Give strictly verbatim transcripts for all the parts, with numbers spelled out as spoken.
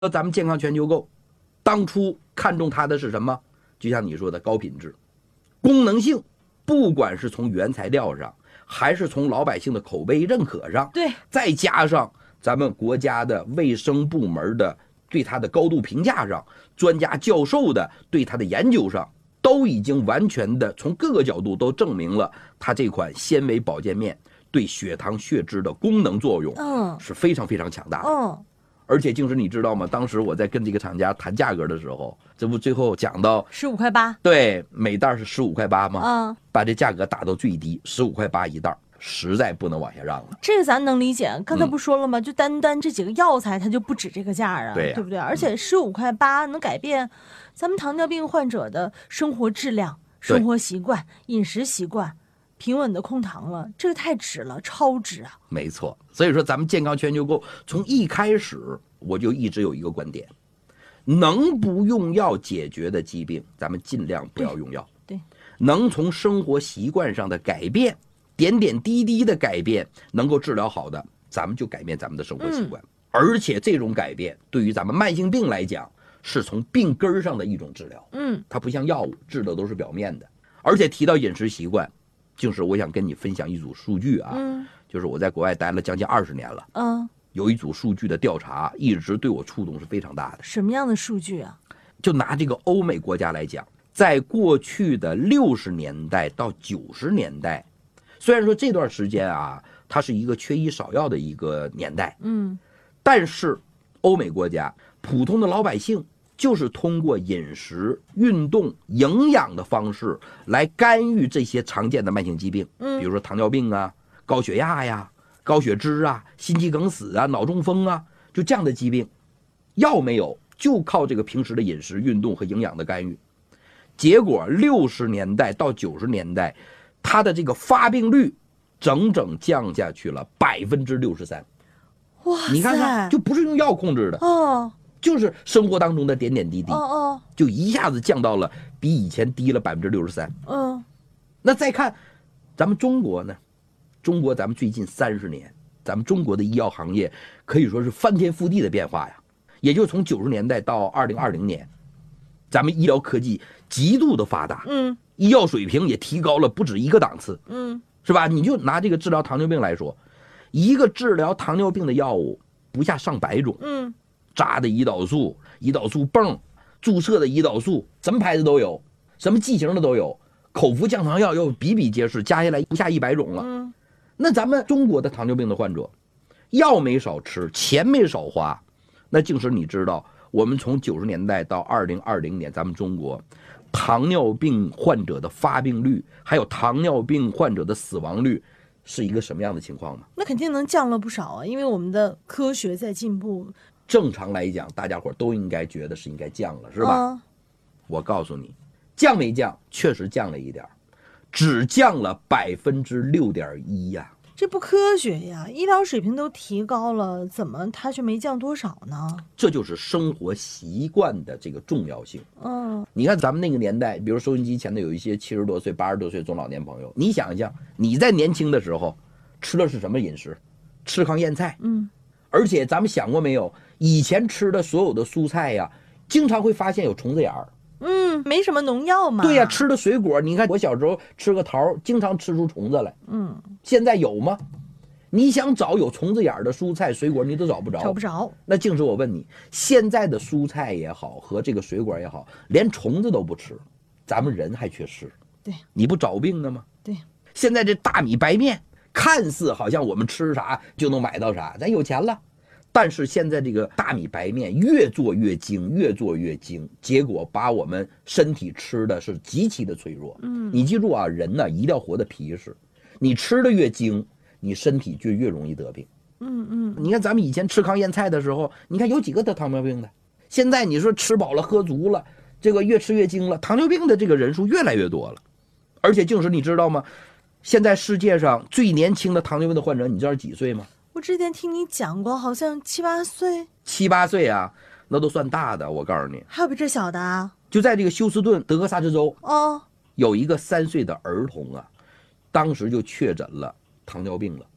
咱们健康全球购当初看重它的是什么？就像你说的高品质、功能性，不管是从原材料上，还是从老百姓的口碑认可上， 对， 再加上咱们国家的卫生部门的对它的高度评价上，专家教授的对它的研究上，都已经完全的从各个角度都证明了它这款纤维保健面对血糖血脂的功能作用， 嗯， 是非常非常强大的。 嗯。 而且静时你知道吗？当时我在跟这个厂家谈价格的时候，这不最后讲到十五块八， 对，每袋是十五块八吗？ 嗯， 把这价格打到最低，十五块八一袋，实在不能往下让了。 这个咱能理解。刚才不说了吗？嗯、就单单这几个药材，它就不止这个价啊， 对、啊、 对不对？而且十五块八能改变咱们糖尿病患者的生活质量、生活习惯、饮食习惯。平稳的控糖了，这个太值了，超值啊！ 没错，所以说咱们健康全球购从一开始我就一直有一个观点，能不用药解决的疾病，咱们尽量不要用药。 对，对， 能从生活习惯上的改变，点点滴滴的改变，能够治疗好的，咱们就改变咱们的生活习惯。嗯、而且这种改变对于咱们慢性病来讲，是从病根上的一种治疗。 嗯， 它不像药物治的都是表面的。而且提到饮食习惯。就是我想跟你分享一组数据啊， 嗯， 就是我在国外待了将近二十年了， 嗯， 有一组数据的调查一直对我触动是非常大的。 什么样的数据啊？ 就拿这个欧美国家来讲，在过去的六十年代到九十年代，虽然说这段时间啊，它是一个缺医少药的一个年代， 嗯， 但是欧美国家普通的老百姓。就是通过饮食、运动、营养的方式来干预这些常见的慢性疾病， 嗯， 比如说糖尿病啊、高血压呀、高血脂啊、心肌梗死啊、脑中风啊，就这样的疾病，药没有，就靠这个平时的饮食、运动和营养的干预。结果六十年代到九十年代，它的这个发病率整整降下去了百分之六十三。 哇， 你看看，就不是用药控制的哦。 就是生活当中的点点滴滴， 哦哦， 就一下子降到了比以前低了百分之六十三。 嗯， 那再看咱们中国呢？中国咱们最近三十年，咱们中国的医药行业可以说是翻天覆地的变化呀。也就从九十年代到二零二零年，咱们医疗科技极度的发达， 嗯， 医药水平也提高了不止一个档次， 嗯， 是吧？你就拿这个治疗糖尿病来说，一个治疗糖尿病的药物不下上百种， 嗯。 扎的胰岛素、胰岛素泵、注射的胰岛素，什么牌子都有，什么剂型的都有，口服降糖药又比比皆是，加下来不下一百种了。 嗯， 那咱们中国的糖尿病的患者，药没少吃，钱没少花。那静时你知道，我们从九十年代到二零二零年，咱们中国糖尿病患者的发病率，还有糖尿病患者的死亡率，是一个什么样的情况吗？ 那肯定能降了不少啊，因为我们的科学在进步。 正常来讲，大家伙都应该觉得是应该降了，是吧？ 嗯、 我告诉你，降没降？确实降了一点，只降了百分之六点一呀。 这不科学呀！医疗水平都提高了，怎么它却没降多少呢？ 这就是生活习惯的这个重要性。 嗯， 你看咱们那个年代，比如收音机前的有一些七十多岁、八十多岁中老年朋友，你想一想，你在年轻的时候吃的是什么饮食？吃糠咽菜。 嗯。 而且咱们想过没有，以前吃的所有的蔬菜呀，经常会发现有虫子眼儿。 嗯，没什么农药嘛。 对呀，吃的水果，你看我小时候吃个桃，经常吃出虫子来。 嗯， 现在有吗？你想找有虫子眼的蔬菜水果，你都找不着。 找不着。 那静时我问你，现在的蔬菜也好，和这个水果也好，连虫子都不吃，咱们人还缺吃。 对， 你不找病呢吗？ 对。 现在这大米白面。看似好像我们吃啥就能买到啥，咱有钱了，但是现在这个大米白面越做越精，越做越精，结果把我们身体吃的是极其的脆弱。 嗯， 你记住啊，人呢一定要活得皮实，你吃的越精，你身体就越容易得病。 嗯嗯， 你看咱们以前吃糠咽菜的时候，你看有几个得糖尿病的？现在你说吃饱了喝足了，这个越吃越精了，糖尿病的这个人数越来越多了。而且静时你知道吗？现在世界上最年轻的糖尿病的患者，你知道几岁吗？ 我之前听你讲过，好像七八岁。 七八岁啊，那都算大的。我告诉你， 还有比这小的啊？ 就在这个休斯顿德克萨斯州， 哦， 有一个三岁的儿童啊，当时就确诊了糖尿病了，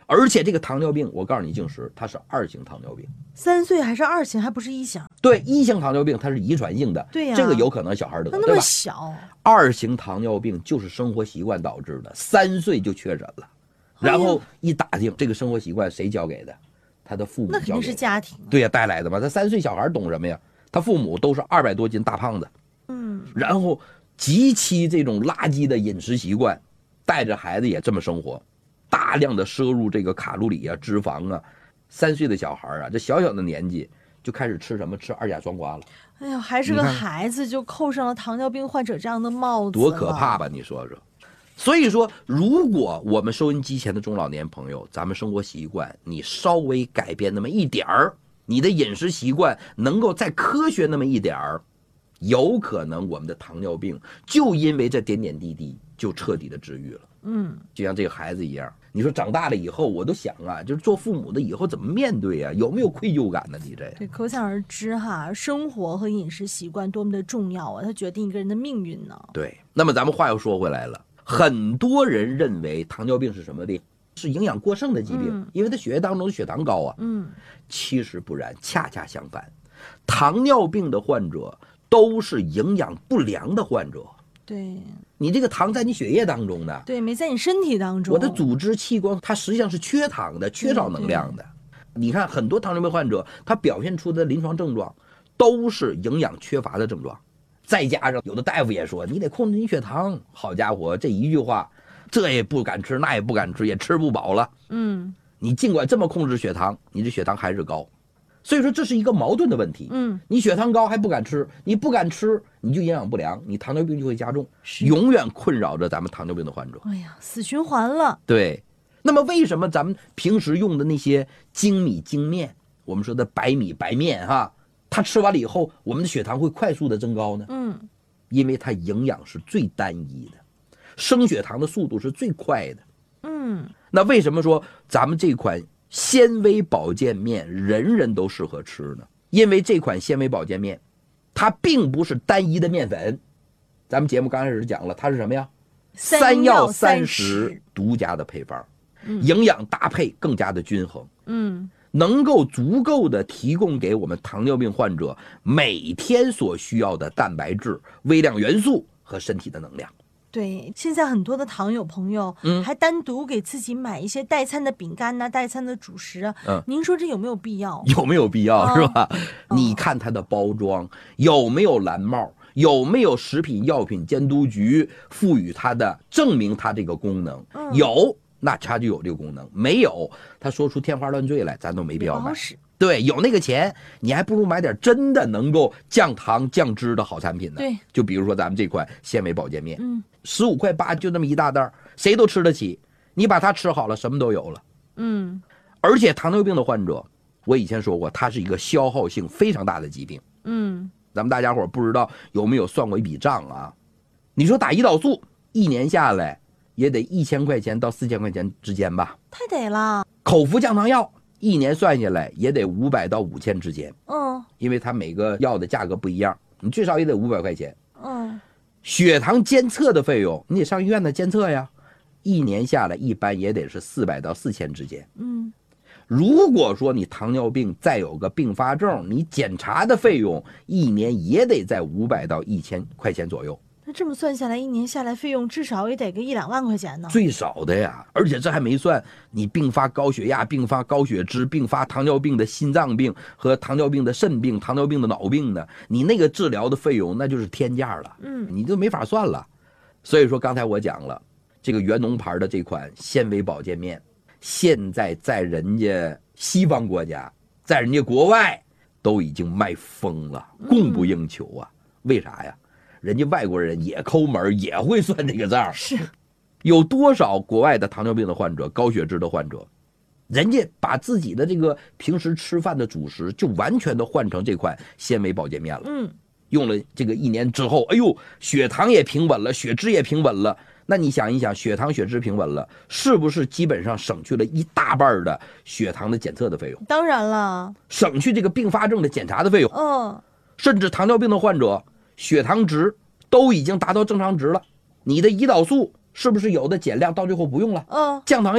而且这个糖尿病，我告诉你，静时它是二型糖尿病。 三岁还是二型，还不是一型？ 对，一型糖尿病它是遗传性的， 对呀、啊， 这个有可能小孩得， 它那么小。 二型糖尿病就是生活习惯导致的，三岁就确诊了，然后一打听这个生活习惯谁教给的？他的父母教给的。 那肯定是家庭、啊。 对呀、啊，带来的嘛。他三岁小孩懂什么呀？他父母都是二百多斤大胖子， 嗯， 然后极其这种垃圾的饮食习惯，带着孩子也这么生活，大量的摄入这个卡路里啊、脂肪啊。三岁的小孩啊，这小小的年纪就开始吃什么？吃二甲双胍了。 哎呀，还是个孩子就扣上了糖尿病患者这样的帽子， 多可怕吧？你说说。所以说，如果我们收音机前的中老年朋友，咱们生活习惯你稍微改变那么一点儿，你的饮食习惯能够再科学那么一点儿，有可能我们的糖尿病就因为这点点滴滴就彻底的治愈了。 嗯， 就像这个孩子一样，你说长大了以后，我都想啊，就是做父母的以后怎么面对啊？有没有愧疚感呢？你这对，可想而知哈，生活和饮食习惯多么的重要啊，它决定一个人的命运呢。 对，那么咱们话又说回来了，很多人认为糖尿病是什么病？是营养过剩的疾病， 嗯、 因为他血液当中的血糖高啊。 嗯， 其实不然，恰恰相反，糖尿病的患者都是营养不良的患者。 对， 你这个糖在你血液当中的， 对，没在你身体当中。 我的组织器官它实际上是缺糖的，缺少能量的。你看很多糖尿病患者，他表现出的临床症状都是营养缺乏的症状，再加上有的大夫也说你得控制你血糖。好家伙，这一句话，这也不敢吃，那也不敢吃，也吃不饱了。 嗯， 你尽管这么控制血糖，你这血糖还是高。所以说这是一个矛盾的问题。 嗯， 你血糖高还不敢吃，你不敢吃，你就营养不良，你糖尿病就会加重，永远困扰着咱们糖尿病的患者。 哎呀，死循环了。 对，那么为什么咱们平时用的那些精米精面，我们说的白米白面哈，它吃完了以后，我们的血糖会快速的增高呢？ 嗯， 因为它营养是最单一的，升血糖的速度是最快的。 嗯， 那为什么说咱们这款纤维保健面人人都适合吃呢？因为这款纤维保健面它并不是单一的面粉，咱们节目刚开始讲了，它是什么呀？三药三食独家的配方， 嗯、 营养搭配更加的均衡， 嗯， 能够足够的提供给我们糖尿病患者每天所需要的蛋白质、微量元素和身体的能量。 对，现在很多的糖友朋友，嗯，还单独给自己买一些代餐的饼干呐、啊、代餐的主食啊，嗯，您说这有没有必要？ 有没有必要、哦、是吧？哦、你看它的包装有没有蓝帽，有没有食品药品监督局赋予它的证明它这个功能？嗯、有，那它就有这个功能；没有，他说出天花乱坠来，咱都没必要买。对，有那个钱，你还不如买点真的能够降糖降脂的好产品呢。 对， 就比如说咱们这款纤维保健面， 嗯， 十五块八就那么一大袋，谁都吃得起。你把它吃好了，什么都有了。 嗯， 而且糖尿病的患者，我以前说过，它是一个消耗性非常大的疾病。 嗯， 咱们大家伙不知道有没有算过一笔账啊？你说打胰岛素，一年下来也得一千块钱到四千块钱之间吧？ 太得了。 口服降糖药。一年算下来也得五百到五千之间， 嗯， 因为它每个药的价格不一样，你最少也得五百块钱。 嗯， 血糖监测的费用，你得上医院的监测呀，一年下来一般也得是四百到四千之间。 嗯， 如果说你糖尿病再有个并发症，你检查的费用一年也得在五百到一千块钱左右。 那这么算下来，一年下来费用至少也得个一两万块钱呢。 最少的呀，而且这还没算你并发高血压、并发高血脂、并发糖尿病的心脏病和糖尿病的肾病、糖尿病的脑病呢，你那个治疗的费用那就是天价了。 嗯， 你就没法算了。所以说刚才我讲了，这个元农牌的这款纤维保健面，现在在人家西方国家，在人家国外都已经卖疯了，供不应求啊。嗯、为啥呀？人家外国人也抠门，也会算这个账。 是， 有多少国外的糖尿病的患者、高血脂的患者，人家把自己的这个平时吃饭的主食就完全的换成这款纤维保健面了。 嗯， 用了这个一年之后，哎呦，血糖也平稳了，血脂也平稳了。那你想一想，血糖、血脂平稳了，是不是基本上省去了一大半的血糖的检测的费用？ 当然了， 省去这个并发症的检查的费用。 嗯， 甚至糖尿病的患者。血糖值都已经达到正常值了，你的胰岛素是不是有的减量到最后不用了？ 嗯， 降糖药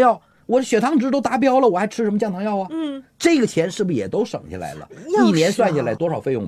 我的血糖值都达标了，我还吃什么降糖药啊？ 嗯， 这个钱是不是也都省下来了？ 要一年算下是啊来多少费用？